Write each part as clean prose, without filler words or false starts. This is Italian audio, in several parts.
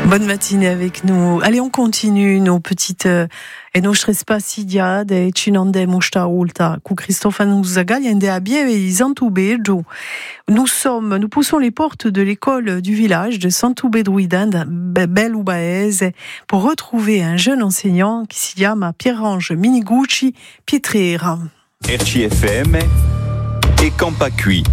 Bonne matinée avec nous. Allez, on continue nos petites et nos spasidia de Cinande Mustaulta cu Cristofano Zagaliende Abie et Santubejo. Nous poussons les portes de l'école du village de Santubedruidan Belubaese pour retrouver un jeune enseignant qui se chiama Pierange Minigucci Pietrera. RCFM e Campacui.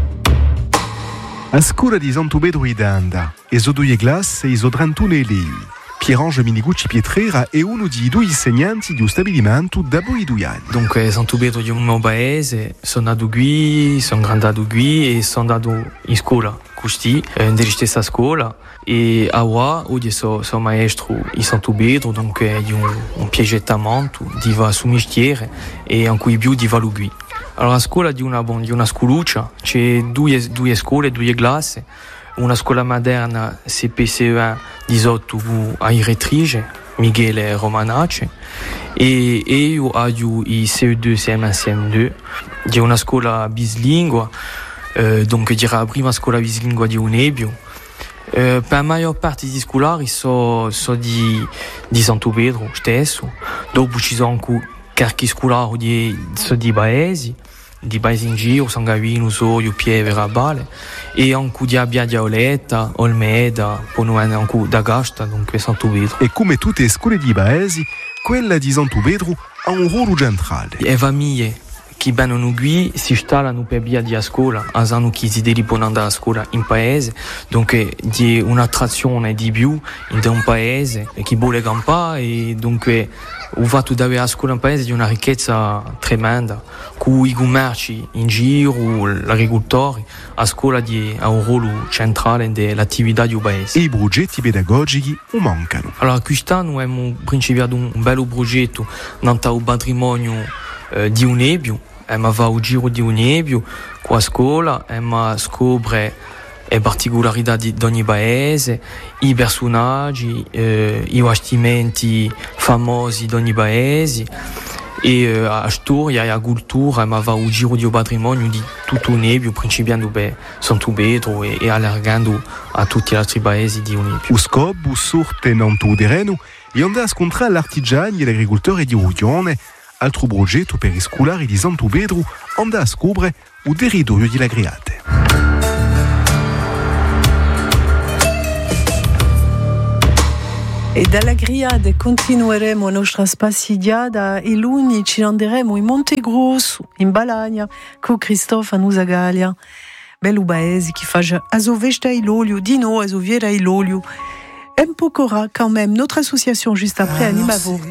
A scuola di Santubedruidanda, eso due classe e eso 31 elevi. Pierange Minigucci Pietrera è uno dei due insegnanti di un stabilimento da poi 2 anni. Dunque, Santubedru di un mio paese, sono nato qui, sono grandato qui e sono andato in scuola, così, nella stessa scuola. E oggi sono maestro in Santubedru, dunque di un piagettamento, di va su mestiere e in cui più di va lui. Allora, la scuola di una scoluccia, c'è due scuole, 2 classi, una scuola moderna CPCE1 18 a Iretrige, Michele Romanace, e io ho i CE2, CM1, CM2, di una scuola bislingua, dunque dirà la prima scuola bislingua di Unebio. Per la maggior parte di scolari sono di Santubedru stesso, dopo ci sono anche qualche scolaro di paesi in giro, San Gavino, Sorio, Pieve, Rabale, e anche di Abbia di Auletta, Olmeda, poi anche da Gasta, dunque Santubedru. E come tutte le scuole di paesi, quella di Santubedru ha un ruolo centrale. Le famiglie che vengono qui si installano per via di scuola, hanno chi si dedicano alla scuola in paese, dunque di un'attrazione di più in un paese che vuole campare, e dunque il fatto di avere la scuola in paese è una ricchezza tremenda, con i commerci in giro, gli agricoltori, la scuola ha un ruolo centrale nell'attività del paese. E i progetti pedagogici mancano. Allora, quest'anno abbiamo principiato un bello progetto nel patrimonio di Unebio, ma va al giro di Unebio con la scuola, ma scopre le particolarità di ogni paese, i personaggi, i vestimenti famosi di ogni paese, e la storia e la cultura, ma va al giro di patrimonio di tutto Unebio, principiando per Santubedru e allargando a tutti gli altri paesi di Unebio. Lo scopo sorte in tutto terreno e andare a scontrare l'artigiani e gli agricoltori di Uglione. Altro progetto per i scolari di Santubedru andrà a scoprire il territorio delle Griate. E dalla Griade continueremo la nostra spaziata e lunedì ci anderemo in Montegrosso, in Balagna, con Cristofano Zagalia. Bello paese che fa a sovesta l'olio, di no a soviera l'olio. Un po' quand même notre association juste après à Nimavo.